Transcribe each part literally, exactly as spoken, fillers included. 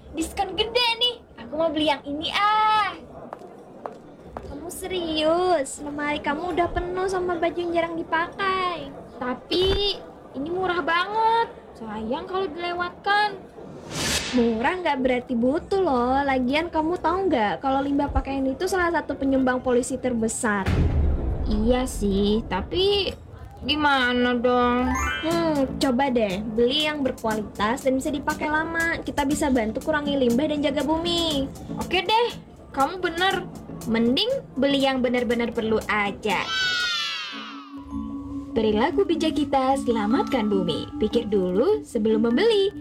diskon gede nih. Aku mau beli yang ini ah. Kamu serius? Lemari kamu udah penuh sama baju yang jarang dipakai. Tapi ini murah banget. Sayang kalau dilewatkan. Murah nggak berarti butuh loh. Lagian kamu tahu nggak kalau limbah pakaian itu salah satu penyumbang polusi terbesar. Iya sih, tapi gimana dong? Hmm, coba deh beli yang berkualitas dan bisa dipakai lama. Kita bisa bantu kurangi limbah dan jaga bumi. Oke deh, kamu bener. Mending beli yang benar-benar perlu aja. Perilaku bijak kita, selamatkan bumi. Pikir dulu sebelum membeli.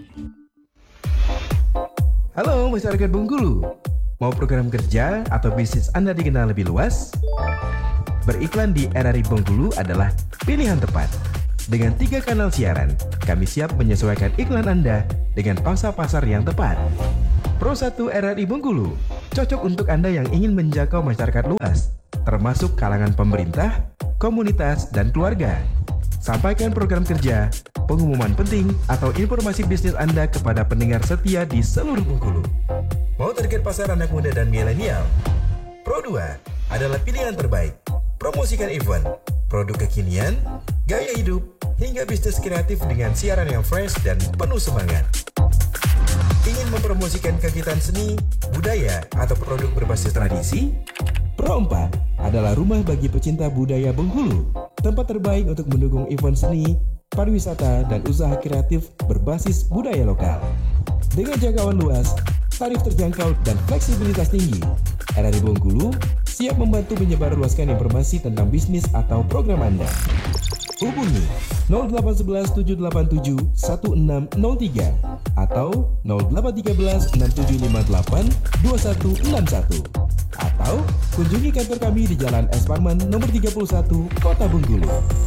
Halo masyarakat Bengkulu, mau program kerja atau bisnis Anda dikenal lebih luas? Beriklan di R R I Bengkulu adalah pilihan tepat. Dengan tiga kanal siaran, kami siap menyesuaikan iklan Anda dengan pangsa pasar yang tepat. Pro satu R R I Bengkulu, cocok untuk Anda yang ingin menjangkau masyarakat luas, termasuk kalangan pemerintah, komunitas, dan keluarga. Sampaikan program kerja, pengumuman penting, atau informasi bisnis Anda kepada pendengar setia di seluruh Bengkulu. Mau target pasar anak muda dan milenial? Pro dua adalah pilihan terbaik. Promosikan event, produk kekinian, gaya hidup, hingga bisnis kreatif dengan siaran yang fresh dan penuh semangat. Ingin mempromosikan kegiatan seni, budaya, atau produk berbasis tradisi? Pro empat adalah rumah bagi pecinta budaya Bengkulu, tempat terbaik untuk mendukung event seni, pariwisata, dan usaha kreatif berbasis budaya lokal. Dengan jangkauan luas, tarif terjangkau, dan fleksibilitas tinggi, R R I Bengkulu siap membantu menyebarluaskan informasi tentang bisnis atau program Anda. Hubungi nol delapan satu satu tujuh delapan tujuh satu enam nol tiga atau nol delapan satu tiga enam tujuh lima delapan dua satu enam satu atau kunjungi kantor kami di Jalan S. Parman nomor tiga puluh satu, Kota Bengkulu.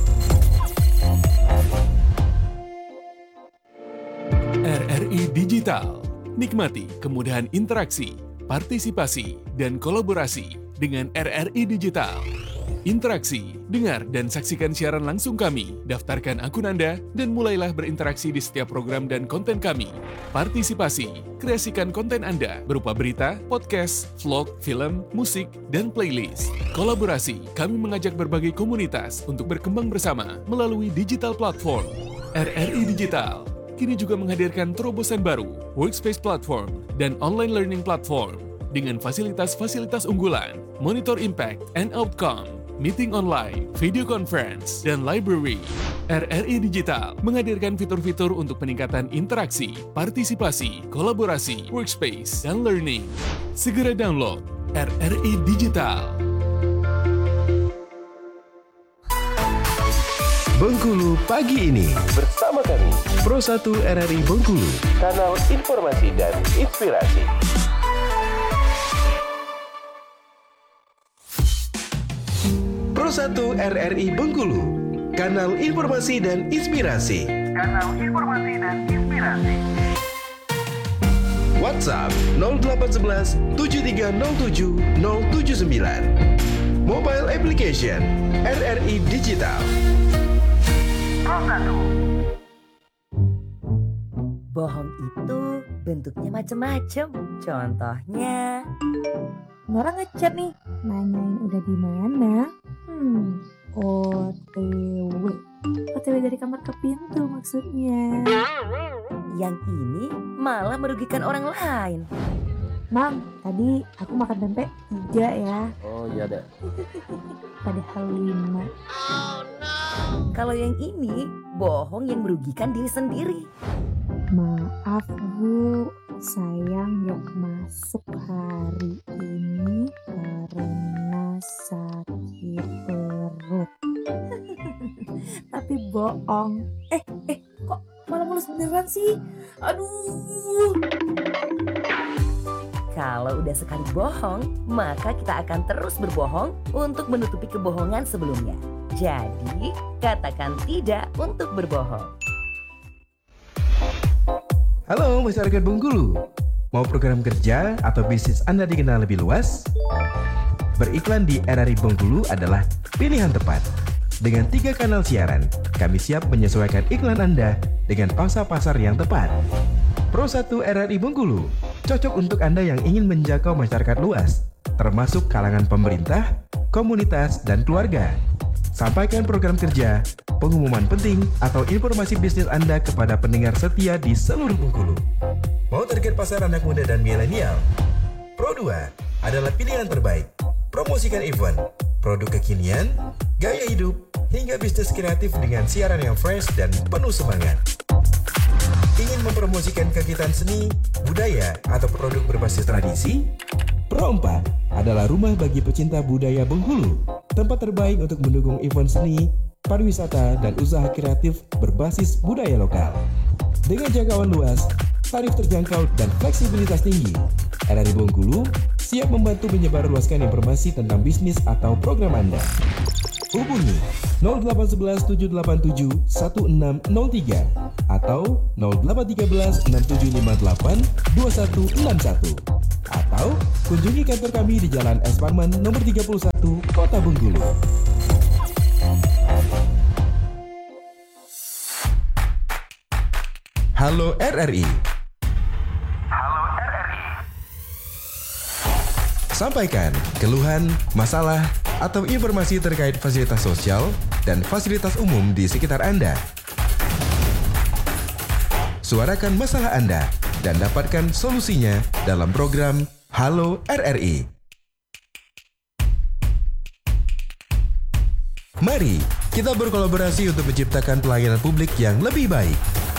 R R I Digital. Nikmati kemudahan interaksi, partisipasi, dan kolaborasi dengan R R I Digital. Interaksi, dengar dan saksikan siaran langsung kami, daftarkan akun Anda, dan mulailah berinteraksi di setiap program dan konten kami. Partisipasi, kreasikan konten Anda berupa berita, podcast, vlog, film, musik, dan playlist. Kolaborasi, kami mengajak berbagai komunitas untuk berkembang bersama melalui digital platform. R R I Digital kini juga menghadirkan terobosan baru, workspace platform, dan online learning platform dengan fasilitas-fasilitas unggulan, monitor impact and outcome, meeting online, video conference, dan library. R R I Digital menghadirkan fitur-fitur untuk peningkatan interaksi, partisipasi, kolaborasi, workspace, dan learning. Segera download R R I Digital. Bengkulu pagi ini bersama kami Pro satu R R I Bengkulu, kanal informasi dan inspirasi. Pro satu R R I Bengkulu, kanal informasi dan inspirasi. Kanal informasi dan inspirasi. WhatsApp nol delapan satu satu tujuh tiga nol tujuh nol tujuh sembilan. Mobile application R R I Digital. Bohong itu bentuknya macam-macam. Contohnya, Nora ngechat nih, nanyain udah di mana. Hmm, O T W. O T W dari kamar ke pintu maksudnya. yang ini malah merugikan orang lain. Mam, tadi aku makan tempe tiga ya. Oh iya deh. Padahal lima. Kalau yang ini bohong yang merugikan diri sendiri. Maaf Bu, saya nggak masuk hari ini karena sakit perut. Tapi bohong. Eh, eh, kok malah mulus beneran sih? Aduh. Kalau udah sekali bohong, maka kita akan terus berbohong untuk menutupi kebohongan sebelumnya. Jadi, katakan tidak untuk berbohong. Halo masyarakat Bengkulu, mau program kerja atau bisnis Anda dikenal lebih luas? Beriklan di R R I Bengkulu adalah pilihan tepat. Dengan tiga kanal siaran, kami siap menyesuaikan iklan Anda dengan pangsa pasar yang tepat. Pro satu R R I Bengkulu, cocok untuk Anda yang ingin menjangkau masyarakat luas, termasuk kalangan pemerintah, komunitas, dan keluarga. Sampaikan program kerja, pengumuman penting, atau informasi bisnis Anda kepada pendengar setia di seluruh Bengkulu. Mau target pasar anak muda dan milenial? Pro dua adalah pilihan terbaik. Promosikan event, produk kekinian, gaya hidup, hingga bisnis kreatif dengan siaran yang fresh dan penuh semangat. Ingin mempromosikan kegiatan seni, budaya, atau produk berbasis tradisi? Pro empat adalah rumah bagi pecinta budaya Bengkulu, tempat terbaik untuk mendukung event seni, pariwisata, dan usaha kreatif berbasis budaya lokal. Dengan jangkauan luas, tarif terjangkau, dan fleksibilitas tinggi, R R I Bengkulu siap membantu menyebarluaskan informasi tentang bisnis atau program Anda. Hubungi nol delapan satu satu tujuh delapan tujuh satu enam nol tiga atau nol delapan satu tiga enam tujuh lima delapan dua satu enam satu atau kunjungi kantor kami di Jalan S. Parman nomor tiga puluh satu, Kota Bengkulu. Halo R R I. Sampaikan keluhan, masalah, atau informasi terkait fasilitas sosial dan fasilitas umum di sekitar Anda. Suarakan masalah Anda dan dapatkan solusinya dalam program Halo R R I. Mari kita berkolaborasi untuk menciptakan pelayanan publik yang lebih baik.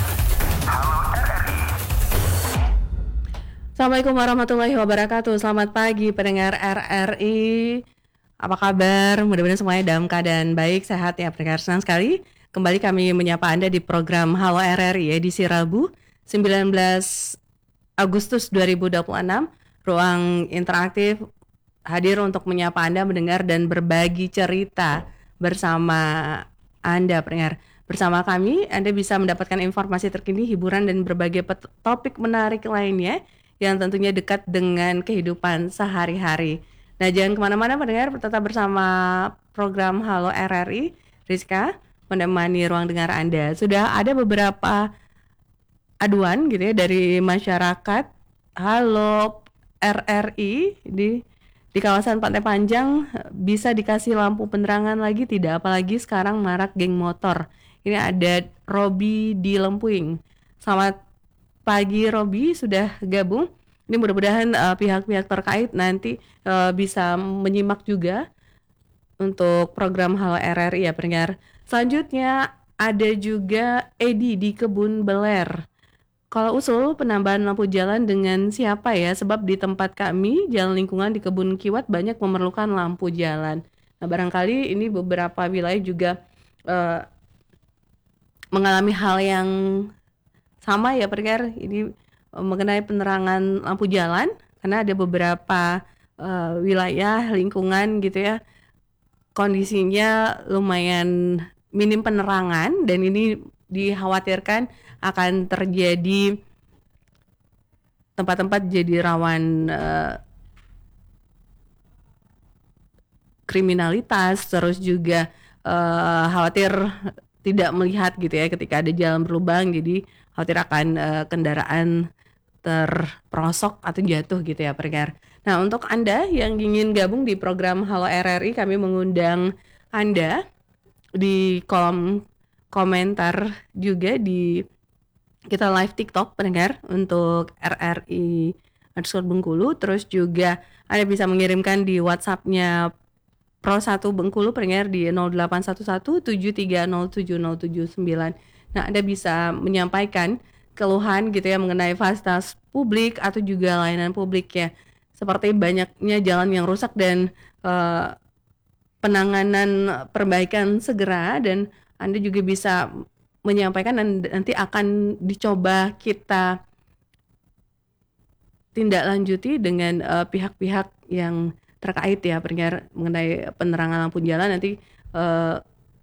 Assalamualaikum warahmatullahi wabarakatuh. Selamat pagi pendengar R R I. Apa kabar? Mudah-mudahan semuanya dalam keadaan baik, sehat ya pendengar. Senang sekali kembali kami menyapa Anda di program Halo R R I edisi Rabu sembilan belas Agustus dua ribu dua puluh enam. Ruang interaktif hadir untuk menyapa Anda, mendengar dan berbagi cerita bersama Anda pendengar. Bersama kami Anda bisa mendapatkan informasi terkini, hiburan, dan berbagai pet- topik menarik lainnya yang tentunya dekat dengan kehidupan sehari-hari. Nah, jangan kemana-mana pendengar, tetap bersama program Halo R R I. Rizka menemani ruang dengar Anda. Sudah ada beberapa aduan gitu ya dari masyarakat. Halo R R I, di di kawasan Pantai Panjang bisa dikasih lampu penerangan lagi tidak? Apalagi sekarang marak geng motor. Ini ada Robi di Lempuing. Selamat pagi Robi, sudah gabung. Ini mudah-mudahan uh, pihak-pihak terkait nanti uh, bisa menyimak juga untuk program Halo R R I ya pendengar. Selanjutnya ada juga Edi di Kebun Beler. Kalau usul penambahan lampu jalan dengan siapa ya? Sebab di tempat kami jalan lingkungan di Kebun Kiwat banyak memerlukan lampu jalan. Nah, barangkali ini beberapa wilayah juga uh, mengalami hal yang sama ya pendengar, ini mengenai penerangan lampu jalan, karena ada beberapa uh, wilayah lingkungan gitu ya, kondisinya lumayan minim penerangan dan ini dikhawatirkan akan terjadi tempat-tempat jadi rawan uh, kriminalitas, terus juga uh, khawatir tidak melihat gitu ya ketika ada jalan berlubang, jadi khawatir akan uh, kendaraan terperosok atau jatuh gitu ya pendengar. Nah, untuk Anda yang ingin gabung di program Halo R R I, kami mengundang Anda di kolom komentar juga di kita live TikTok pendengar untuk R R I underscore Bengkulu. Terus juga Anda bisa mengirimkan di WhatsApp-nya Pro satu Bengkulu pendengar di nol delapan satu satu tujuh tiga nol tujuh nol tujuh sembilan. Nah, Anda bisa menyampaikan keluhan gitu ya mengenai fasilitas publik atau juga layanan publik ya. Seperti banyaknya jalan yang rusak dan uh, penanganan perbaikan segera, dan Anda juga bisa menyampaikan dan nanti akan dicoba kita tindak lanjuti dengan uh, pihak-pihak yang terkait ya pendengar mengenai penerangan lampu jalan. Nanti uh,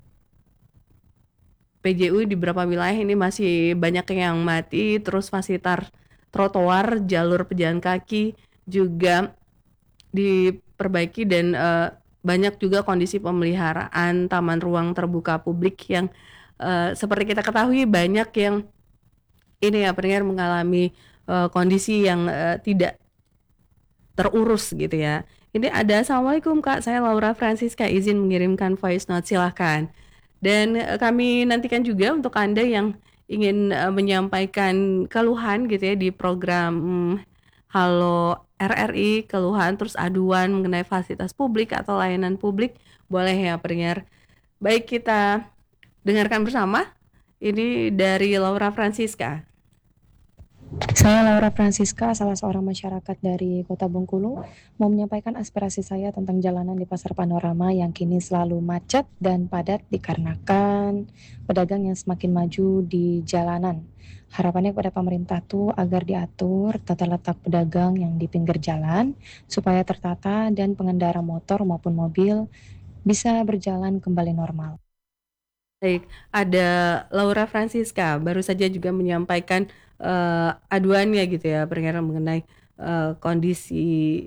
P J U di beberapa wilayah ini masih banyak yang mati, terus fasilitas trotoar, jalur pejalan kaki juga diperbaiki, dan uh, banyak juga kondisi pemeliharaan taman ruang terbuka publik yang uh, seperti kita ketahui banyak yang ini ya pendengar mengalami uh, kondisi yang uh, tidak terurus gitu ya. Ini ada, Assalamualaikum Kak, saya Laura Francisca, izin mengirimkan voice note, silahkan. Dan uh, kami nantikan juga untuk Anda yang ingin uh, menyampaikan keluhan gitu ya di program hmm, Halo R R I, keluhan terus aduan mengenai fasilitas publik atau layanan publik, boleh ya pendengar. Baik, kita dengarkan bersama. Ini dari Laura Francisca. Saya Laura Francisca, salah seorang masyarakat dari Kota Bengkulu, mau menyampaikan aspirasi saya tentang jalanan di Pasar Panorama yang kini selalu macet dan padat dikarenakan pedagang yang semakin maju di jalanan. Harapannya kepada pemerintah tuh agar diatur tata letak pedagang yang di pinggir jalan supaya tertata dan pengendara motor maupun mobil bisa berjalan kembali normal. Baik, ada Laura Francisca baru saja juga menyampaikan uh, aduannya gitu ya, pendengar, mengenai uh, kondisi.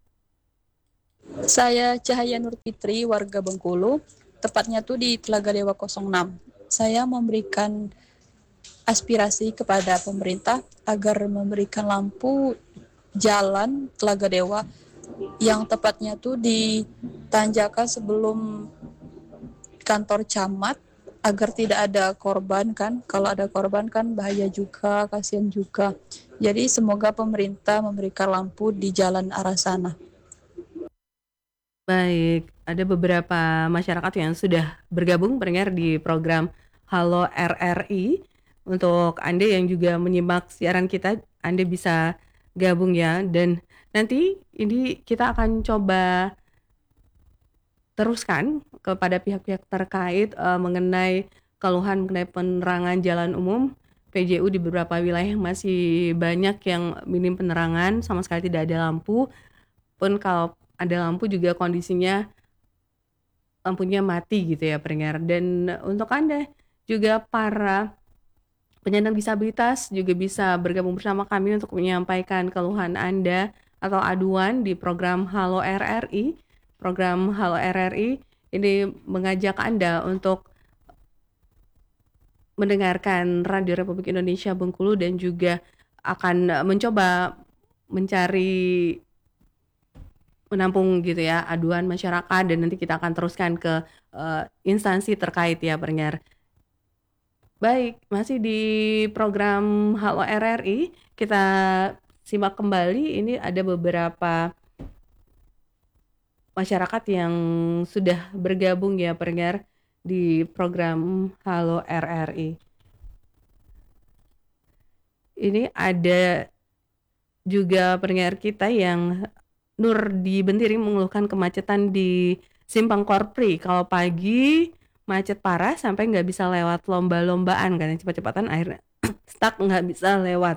Saya Cahaya Nur Fitri, warga Bengkulu, tepatnya tuh di Telaga Dewa nol enam. Saya memberikan aspirasi kepada pemerintah agar memberikan lampu jalan Telaga Dewa yang tepatnya tuh di tanjakan sebelum kantor camat, agar tidak ada korban kan. Kalau ada korban kan bahaya juga, kasihan juga. Jadi semoga pemerintah memberikan lampu di jalan arah sana. Baik, ada beberapa masyarakat yang sudah bergabung pendengar di program Halo R R I. Untuk Anda yang juga menyimak siaran kita, Anda bisa gabung ya. Dan nanti ini kita akan coba teruskan kepada pihak-pihak terkait uh, mengenai keluhan mengenai penerangan jalan umum. P J U di beberapa wilayah masih banyak yang minim penerangan, sama sekali tidak ada lampu. Pun kalau ada lampu juga kondisinya lampunya mati gitu ya pendengar. Dan untuk Anda juga para penyandang disabilitas juga bisa bergabung bersama kami untuk menyampaikan keluhan Anda atau aduan di program Halo R R I. Program Halo R R I ini mengajak Anda untuk mendengarkan Radio Republik Indonesia Bengkulu dan juga akan mencoba mencari menampung gitu ya aduan masyarakat, dan nanti kita akan teruskan ke uh, instansi terkait ya pendengar. Baik, masih di program Halo R R I, kita simak kembali. Ini ada beberapa masyarakat yang sudah bergabung ya pendengar di program Halo R R I. Ini ada juga pendengar kita yang Nur di Bentiring mengeluhkan kemacetan di Simpang Korpri. Kalau pagi macet parah sampai nggak bisa lewat lomba-lombaan karena cepat-cepatan akhirnya stuck nggak bisa lewat.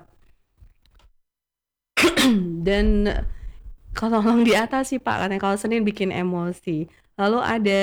Dan kalau tolong di atas sih Pak, katanya kalau Senin bikin emosi. Lalu ada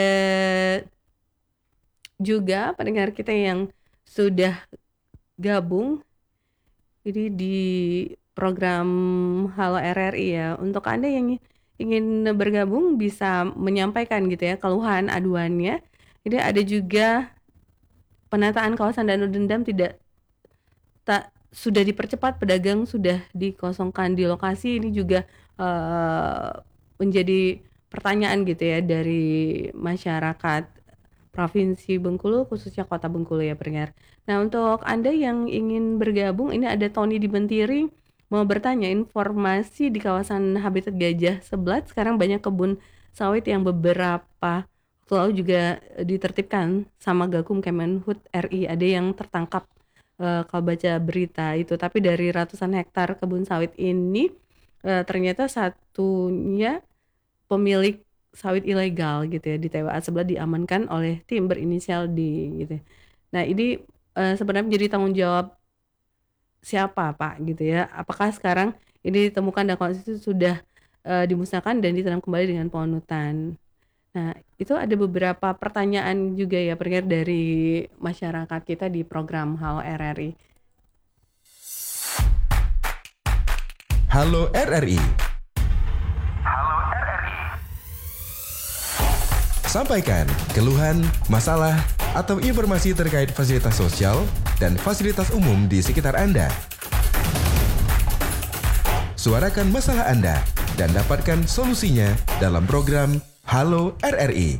juga pendengar kita yang sudah gabung ini di program Halo R R I ya. Untuk Anda yang ingin bergabung bisa menyampaikan gitu ya keluhan aduannya. Ini ada juga penataan kawasan Danau Dendam tidak tak sudah dipercepat, pedagang sudah dikosongkan di lokasi. Ini juga uh, menjadi pertanyaan gitu ya dari masyarakat Provinsi Bengkulu, khususnya Kota Bengkulu ya pendengar. Nah, untuk Anda yang ingin bergabung, ini ada Tony di Bentiring mau bertanya informasi di kawasan Habitat Gajah Sebelat. Sekarang banyak kebun sawit yang beberapa waktu lalu juga ditertibkan sama Gakum Kemenhub R I. Ada yang tertangkap uh, kalau baca berita itu. Tapi dari ratusan hektar kebun sawit ini uh, ternyata satunya pemilik sawit ilegal gitu ya, di T W A sebelah diamankan oleh tim berinisial D gitu. Nah, ini uh, sebenarnya menjadi tanggung jawab siapa Pak gitu ya? Apakah sekarang ini ditemukan dan kondisi itu sudah uh, dimusnahkan dan ditanam kembali dengan ponutan? Nah, itu ada beberapa pertanyaan juga ya pendengar dari masyarakat kita di program Halo R R I. Halo R R I. Sampaikan keluhan, masalah, atau informasi terkait fasilitas sosial dan fasilitas umum di sekitar Anda. Suarakan masalah Anda dan dapatkan solusinya dalam program Halo R R I.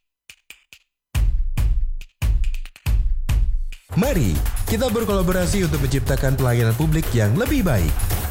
Mari kita berkolaborasi untuk menciptakan pelayanan publik yang lebih baik.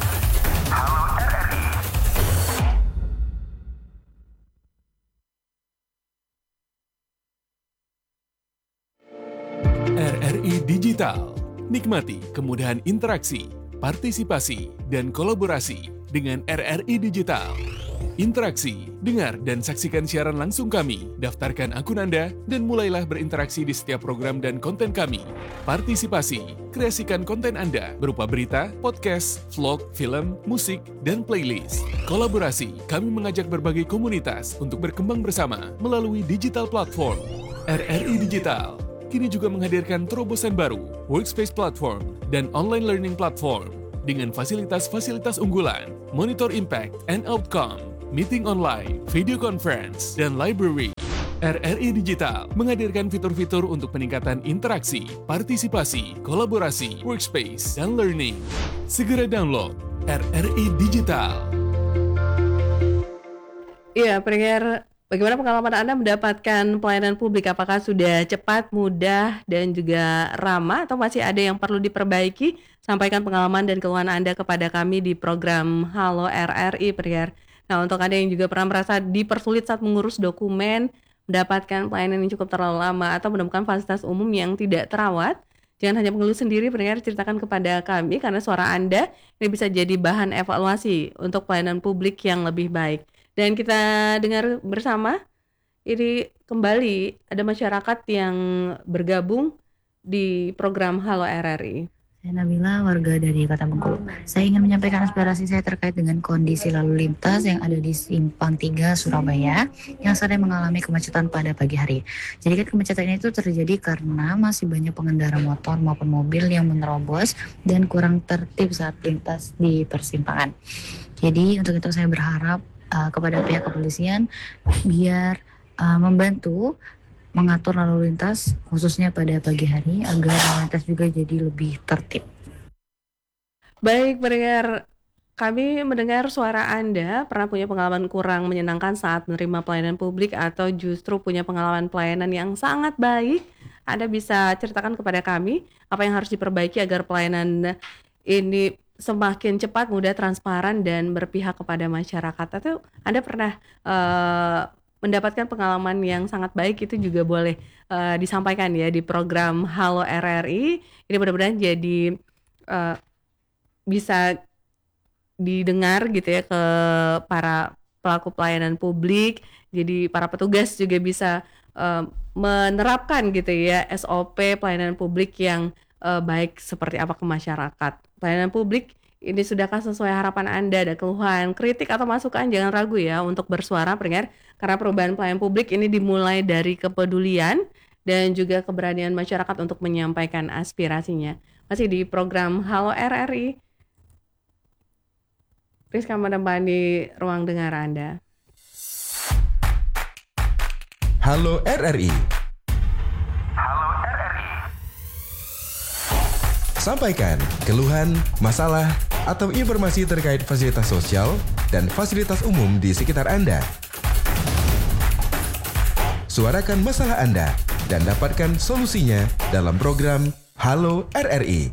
R R I Digital. Nikmati kemudahan interaksi, partisipasi, dan kolaborasi dengan R R I Digital. Interaksi, dengar, dan saksikan siaran langsung kami. Daftarkan akun Anda dan mulailah berinteraksi di setiap program dan konten kami. Partisipasi, kreasikan konten Anda berupa berita, podcast, vlog, film, musik, dan playlist. Kolaborasi, kami mengajak berbagai komunitas untuk berkembang bersama melalui digital platform. R R I Digital kini juga menghadirkan terobosan baru, workspace platform, dan online learning platform dengan fasilitas-fasilitas unggulan, monitor impact and outcome, meeting online, video conference, dan library. R R I Digital menghadirkan fitur-fitur untuk peningkatan interaksi, partisipasi, kolaborasi, workspace, dan learning. Segera download R R I Digital. Iya, pendengar, bagaimana pengalaman Anda mendapatkan pelayanan publik? Apakah sudah cepat, mudah, dan juga ramah, atau masih ada yang perlu diperbaiki? Sampaikan pengalaman dan keluhan Anda kepada kami di program Halo R R I, pendengar. Nah, untuk Anda yang juga pernah merasa dipersulit saat mengurus dokumen, mendapatkan pelayanan yang cukup terlalu lama, atau menemukan fasilitas umum yang tidak terawat, jangan hanya mengeluh sendiri, pendengar, ceritakan kepada kami, karena suara Anda ini bisa jadi bahan evaluasi untuk pelayanan publik yang lebih baik. Dan kita dengar bersama, ini kembali ada masyarakat yang bergabung di program Halo R R I. Saya Nabila, warga dari Kota Bengkulu. Saya ingin menyampaikan aspirasi saya terkait dengan kondisi lalu lintas yang ada di Simpang tiga Surabaya yang sering mengalami kemacetan pada pagi hari. Jadi kan kemacetan itu terjadi karena masih banyak pengendara motor maupun mobil yang menerobos dan kurang tertib saat lintas di persimpangan. Jadi untuk itu saya berharap uh, kepada pihak kepolisian biar uh, membantu mengatur lalu lintas khususnya pada pagi hari agar lalu lintas juga jadi lebih tertib. Baik, pendengar, kami mendengar suara Anda pernah punya pengalaman kurang menyenangkan saat menerima pelayanan publik atau justru punya pengalaman pelayanan yang sangat baik. Anda bisa ceritakan kepada kami apa yang harus diperbaiki agar pelayanan ini semakin cepat, mudah, transparan, dan berpihak kepada masyarakat. Atau Anda pernah uh, mendapatkan pengalaman yang sangat baik, itu juga boleh uh, disampaikan ya di program Halo R R I. Ini mudah-mudahan jadi uh, bisa didengar gitu ya ke para pelaku pelayanan publik. Jadi para petugas juga bisa uh, menerapkan gitu ya S O P pelayanan publik yang uh, baik seperti apa ke masyarakat. Pelayanan publik ini sudahkah sesuai harapan Anda? Ada keluhan, kritik, atau masukan? Jangan ragu ya untuk bersuara, pendengar. Karena perubahan pelayanan publik ini dimulai dari kepedulian dan juga keberanian masyarakat untuk menyampaikan aspirasinya. Masih di program Halo R R I. Rizka menemani ruang dengar Anda. Halo R R I. Sampaikan keluhan, masalah, atau informasi terkait fasilitas sosial dan fasilitas umum di sekitar Anda. Suarakan masalah Anda dan dapatkan solusinya dalam program Halo R R I.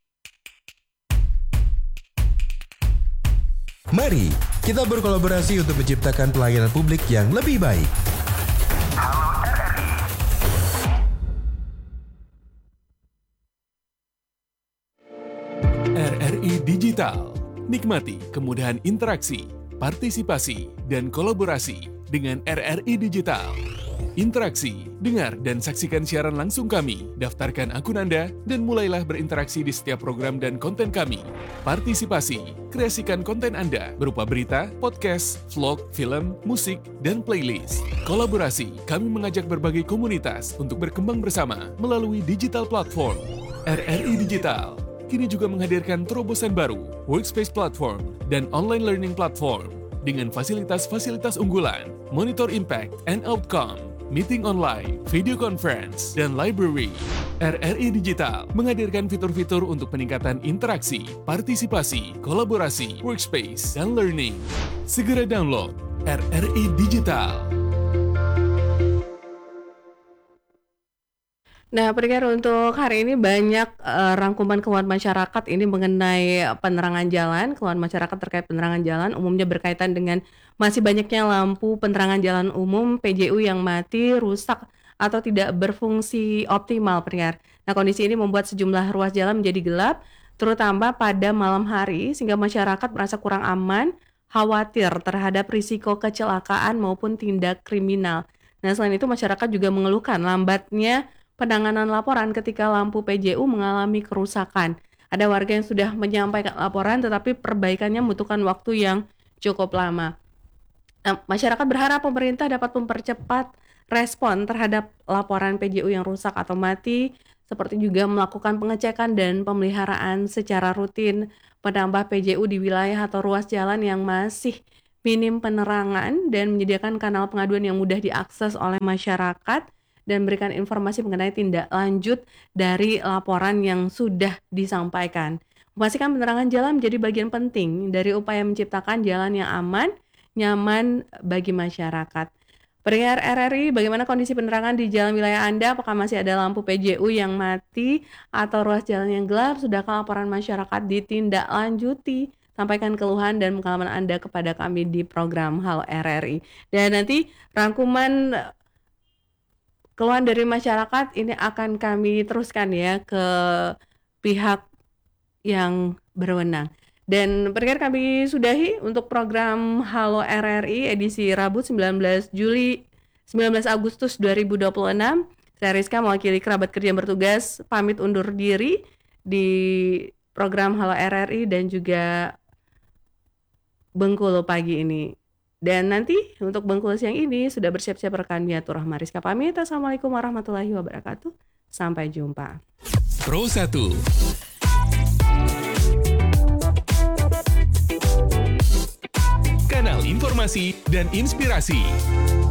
Mari kita berkolaborasi untuk menciptakan pelayanan publik yang lebih baik. R R I Digital. Nikmati kemudahan interaksi, partisipasi, dan kolaborasi dengan R R I Digital. Interaksi, dengar, dan saksikan siaran langsung kami. Daftarkan akun Anda dan mulailah berinteraksi di setiap program dan konten kami. Partisipasi, kreasikan konten Anda berupa berita, podcast, vlog, film, musik, dan playlist. Kolaborasi, kami mengajak berbagai komunitas untuk berkembang bersama melalui digital platform. R R I Digital kini juga menghadirkan terobosan baru, workspace platform, dan online learning platform dengan fasilitas-fasilitas unggulan, monitor impact and outcome, meeting online, video conference, dan library. R R I Digital menghadirkan fitur-fitur untuk peningkatan interaksi, partisipasi, kolaborasi, workspace, dan learning. Segera download R R I Digital. Nah, pendengar, untuk hari ini banyak uh, rangkuman keluhan masyarakat ini mengenai penerangan jalan. Keluhan masyarakat terkait penerangan jalan umumnya berkaitan dengan masih banyaknya lampu penerangan jalan umum P J U yang mati, rusak, atau tidak berfungsi optimal, pendengar. Nah, kondisi ini membuat sejumlah ruas jalan menjadi gelap, terutama pada malam hari, sehingga masyarakat merasa kurang aman, khawatir terhadap risiko kecelakaan maupun tindak kriminal. Nah, selain itu masyarakat juga mengeluhkan lambatnya penanganan laporan ketika lampu P J U mengalami kerusakan. Ada warga yang sudah menyampaikan laporan tetapi perbaikannya membutuhkan waktu yang cukup lama. Nah, masyarakat berharap pemerintah dapat mempercepat respon terhadap laporan P J U yang rusak atau mati, seperti juga melakukan pengecekan dan pemeliharaan secara rutin, menambah P J U di wilayah atau ruas jalan yang masih minim penerangan, dan menyediakan kanal pengaduan yang mudah diakses oleh masyarakat, dan berikan informasi mengenai tindak lanjut dari laporan yang sudah disampaikan. Memastikan penerangan jalan menjadi bagian penting dari upaya menciptakan jalan yang aman, nyaman bagi masyarakat. Pendengar R R I, bagaimana kondisi penerangan di jalan wilayah Anda? Apakah masih ada lampu P J U yang mati atau ruas jalan yang gelap? Sudahkah laporan masyarakat ditindaklanjuti? Sampaikan keluhan dan pengalaman Anda kepada kami di program Halo R R I. Dan nanti rangkuman keluhan dari masyarakat ini akan kami teruskan ya ke pihak yang berwenang. Dan pendengar, kami sudahi untuk program Halo R R I edisi Rabu sembilan belas Agustus dua ribu dua puluh enam. Saya Rizka mewakili kerabat kerja yang bertugas pamit undur diri di program Halo R R I dan juga Bengkulu pagi ini. Dan nanti untuk Bengkulu siang ini sudah bersiap-siap rekan Miatur Rahma. Rizka pamit. Assalamualaikum warahmatullahi wabarakatuh. Sampai jumpa. Pro satu. Kanal informasi dan inspirasi.